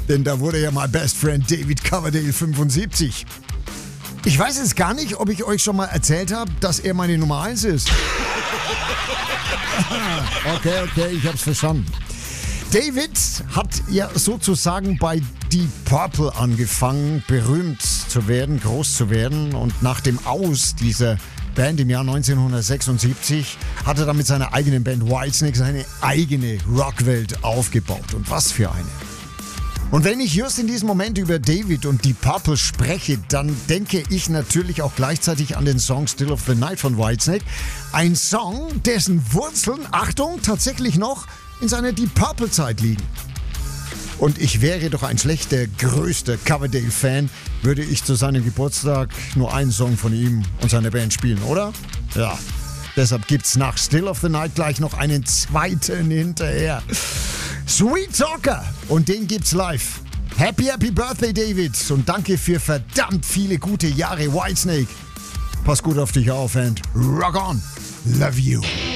Denn da wurde ja mein Best Friend David Coverdale 75. Ich weiß jetzt gar nicht, ob ich euch schon mal erzählt habe, dass er meine Nummer 1 ist. Okay, ich hab's verstanden. David hat ja sozusagen bei Deep Purple angefangen, berühmt zu werden, groß zu werden. Und nach dem Aus dieser Band im Jahr 1976 hat er dann mit seiner eigenen Band Whitesnake seine eigene Rockwelt aufgebaut. Und was für eine. Und wenn ich just in diesem Moment über David und Deep Purple spreche, dann denke ich natürlich auch gleichzeitig an den Song Still of the Night von Whitesnake. Ein Song, dessen Wurzeln, Achtung, tatsächlich noch in seiner Deep Purple-Zeit liegen. Und ich wäre doch ein schlechter, größter Coverdale-Fan, würde ich zu seinem Geburtstag nur einen Song von ihm und seiner Band spielen, oder? Ja, deshalb gibt's nach Still of the Night gleich noch einen zweiten hinterher. Sweet Talker, und den gibt's live. Happy Birthday, David, und danke für verdammt viele gute Jahre Whitesnake. Pass gut auf dich auf and rock on. Love you.